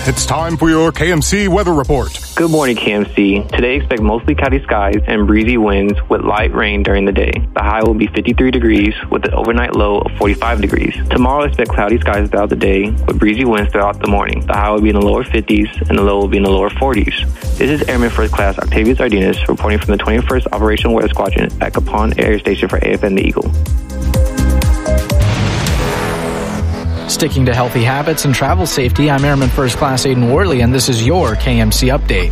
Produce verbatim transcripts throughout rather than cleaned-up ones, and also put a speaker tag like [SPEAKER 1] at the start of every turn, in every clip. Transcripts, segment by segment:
[SPEAKER 1] It's time for your K M C weather report.
[SPEAKER 2] Good morning, K M C. Today, expect mostly cloudy skies and breezy winds with light rain during the day. The high will be fifty-three degrees with an overnight low of forty-five degrees. Tomorrow, expect cloudy skies throughout the day with breezy winds throughout the morning. The high will be in the lower fifties and the low will be in the lower forties. This is Airman First Class Octavius Ardinas reporting from the twenty-first Operational Weather Squadron at Capon Air Station for A F N The Eagle.
[SPEAKER 3] Sticking to healthy habits and travel safety, I'm Airman First Class Aiden Worley, and this is your K M C Update.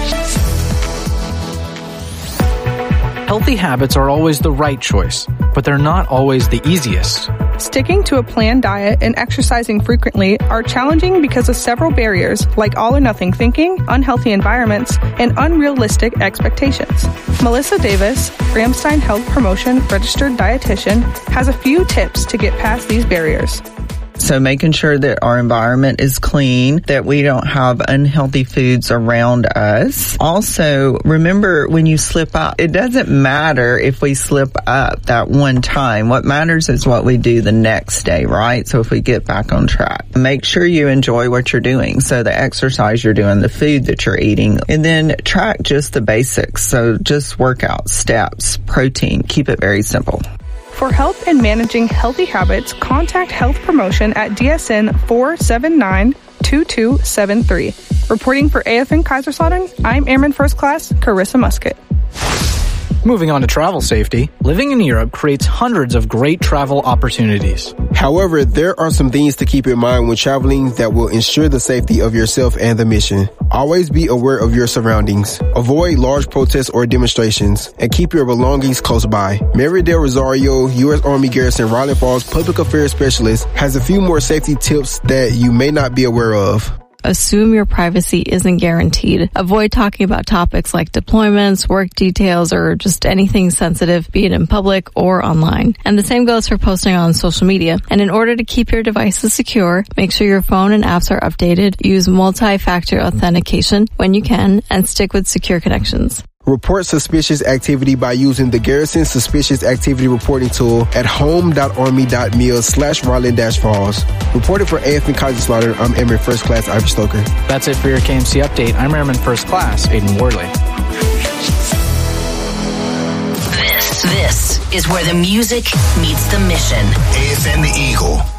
[SPEAKER 3] Healthy habits are always the right choice, but they're not always the easiest.
[SPEAKER 4] Sticking to a planned diet and exercising frequently are challenging because of several barriers like all-or-nothing thinking, unhealthy environments, and unrealistic expectations. Melissa Davis, Ramstein Health Promotion Registered Dietitian, has a few tips to get past these barriers.
[SPEAKER 5] So making sure that our environment is clean, that we don't have unhealthy foods around us. Also, remember when you slip up, it doesn't matter if we slip up that one time. What matters is what we do the next day, right? So if we get back on track, make sure you enjoy what you're doing. So the exercise you're doing, the food that you're eating, and then track just the basics. So just workout, steps, protein, keep it very simple.
[SPEAKER 4] For help in managing healthy habits, contact Health Promotion at D S N four seven nine, two two seven three. Reporting for A F N Kaiserslautern, I'm Airman First Class Carissa Musket.
[SPEAKER 3] Moving on to travel safety, living in Europe creates hundreds of great travel opportunities.
[SPEAKER 6] However, there are some things to keep in mind when traveling that will ensure the safety of yourself and the mission. Always be aware of your surroundings. Avoid large protests or demonstrations, and keep your belongings close by. Mary Del Rosario, U S Army Garrison Riley Falls Public Affairs Specialist, has a few more safety tips that you may not be aware of.
[SPEAKER 7] Assume your privacy isn't guaranteed. Avoid talking about topics like deployments, work details, or just anything sensitive, be it in public or online. And the same goes for posting on social media. And in order to keep your devices secure, make sure your phone and apps are updated, use multi-factor authentication when you can, and stick with secure connections.
[SPEAKER 6] Report suspicious activity by using the Garrison Suspicious Activity Reporting Tool at home.army.mil slash Rollin-Falls. Reported for A F N Kaiserslautern, I'm Airman First Class Ivy Stoker.
[SPEAKER 3] That's it for your K M C Update. I'm Airman First Class Aiden Worley.
[SPEAKER 8] This, this is where the music meets the mission. A F N The Eagle.